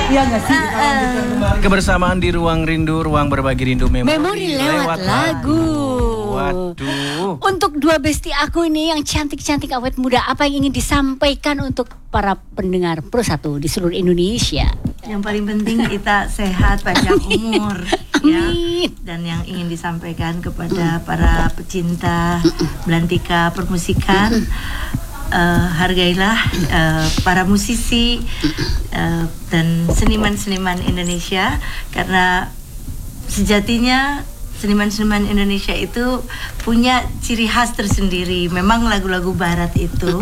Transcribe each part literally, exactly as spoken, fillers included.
Iya nggak sih? Kita lanjutkan kembali kebersamaan di Ruang Rindu, Ruang Berbagi Rindu Memori, Memori lewat, lewat lagu. Waduh. Untuk dua besti aku ini yang cantik-cantik awet muda, apa yang ingin disampaikan untuk para pendengar Pro satu di seluruh Indonesia? Yang paling penting kita sehat, panjang umur, ya. Dan yang ingin disampaikan kepada para pecinta belantika permusikan, uh, hargailah uh, para musisi uh, dan seniman-seniman Indonesia, karena sejatinya seniman-seniman Indonesia itu punya ciri khas tersendiri. Memang lagu-lagu barat itu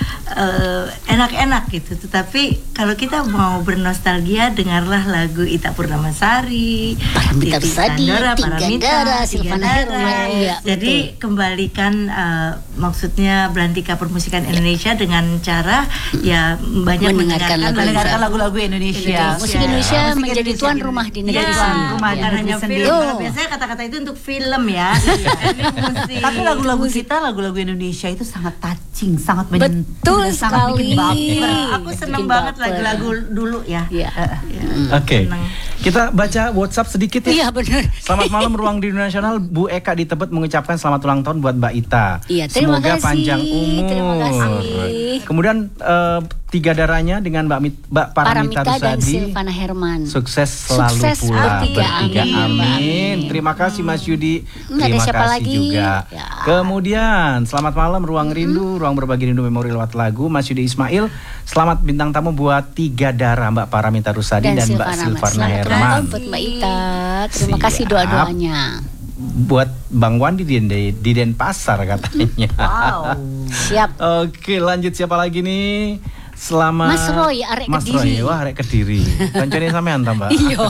uh, enak-enak gitu, tetapi kalau kita mau bernostalgia, dengarlah lagu Ita Purnamasari, Paramita Rusady, Tiga Paramita, Dara, Silvana Herman. Iya, jadi betul. Kembalikan uh, maksudnya belantika permusikan Indonesia dengan cara ya banyak mendengarkan mendengarkan lagu-lagu Indonesia. Musik Indonesia ya. menjadi tuan rumah di negeri ya, sendiri. Rumah ya. hanya film. Oh. Biasanya kata-kata itu untuk film ya. Musik. Tapi lagu-lagu kita, lagu-lagu Indonesia itu sangat touching, sangat menyentuh. Betul sangat sekali. bikin baper. Aku senang banget lagu-lagu dulu ya. Ya. Uh, ya. Oke, okay. Kita baca WhatsApp sedikit ya. Iya benar. Selamat malam Ruang Rindu Nasional. Bu Eka di Tebet mengucapkan selamat ulang tahun buat Mbak Ita. Iya, terima Semoga kasih. panjang umur. Terima kasih. Kemudian uh, tiga darahnya dengan Mbak, Mit, Mbak Paramita, Paramita dan Rusady. Silvana Herman. Sukses selalu Sukses pula bertiga. bertiga. Amin. Amin. Amin. Terima kasih Mas Yudi. Nggak ada Terima siapa kasih lagi? juga. Ya. Kemudian selamat malam Ruang Rindu, Ruang Berbagi Rindu Memori lewat lagu. Mas Yudi Ismail. Selamat bintang tamu buat tiga darah Mbak Paramita Rusady dan, dan Mbak Silvana Herman. Buat Mbak Ita. Terima Siap. kasih doa-doanya. Buat Bang Wandi di, di, di Denpasar katanya. Wow. Siap. Oke, lanjut siapa lagi nih? Selama Mas Roy, arek Mas Kediri. Roy, wah arek Kediri. Kancane sampean ta, Mbak? Iya.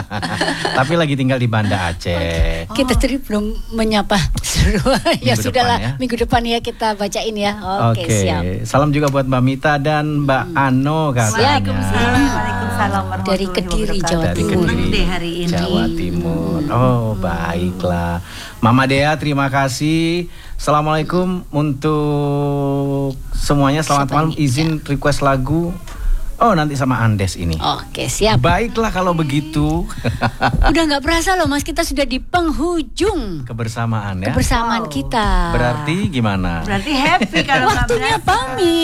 Tapi lagi tinggal di Banda Aceh. Kita tadi belum menyapa. Ya Minggu sudahlah, depan ya. minggu depan ya kita bacain ya. Oke, Oke, siap. salam juga buat Mbak Mita dan Mbak Hmm. Ano katanya. Waalaikumsalam. Waalaikumsalam warahmatullahi Dari Kediri, wabarakatuh. Jawa Dari Timur. Kediri, Senang deh hari ini. Jawa Timur. Oh, baiklah. Mama Dea, terima kasih. Assalamualaikum untuk semuanya. Selamat Siapa malam. ini? Izin request lagu. Oh, nanti sama Andes ini. Oke, siap. Baiklah kalau begitu. Udah nggak berasa loh Mas, kita sudah di penghujung Kebersamaan ya. kebersamaan Wow. kita. Berarti gimana? Berarti happy kalau nggak Waktunya berasa.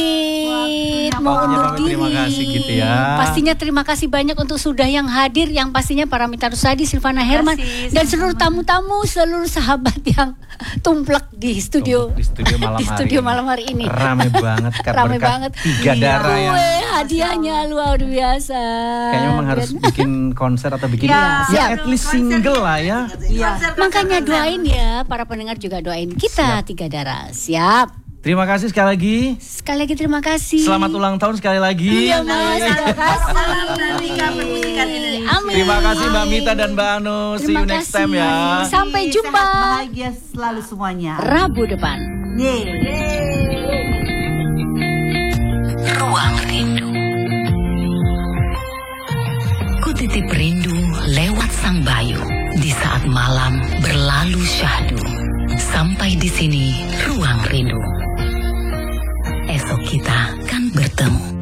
pamit, mau Waktunya undur pamit, diri. terima kasih gitu ya. Pastinya terima kasih banyak untuk sudah yang hadir, yang pastinya Paramita Rusady, Silvana Herman, kasih, dan seluruh tamu-tamu, seluruh sahabat yang tumplek di studio Di studio malam di hari studio ini. malam hari ini. Rame banget kan, Rame berkat banget. tiga darah yang Kue hadiahnya luar biasa. kayaknya memang harus bikin konser atau bikin Ya, ya, siap. at least single lah ya. Iya. Makanya doain ya, para pendengar juga doain kita Siap. tiga darah. Siap. Terima kasih sekali lagi. Sekali lagi terima kasih. Selamat ulang tahun sekali lagi. Iya Mas, terima kasih. Salam belantika permusikan Indonesia. Amin. Terima kasih Mbak Mita dan Mbak Anu. See Terima you next kasih. time ya. Sampai jumpa Sehat, bahagia selalu semuanya. Rabu depan. Yeay. Ruang Rindu. Ku titip rindu lewat sang bayu di saat malam berlalu syahdu. Sampai di sini Ruang Rindu. Esok kita kan bertemu.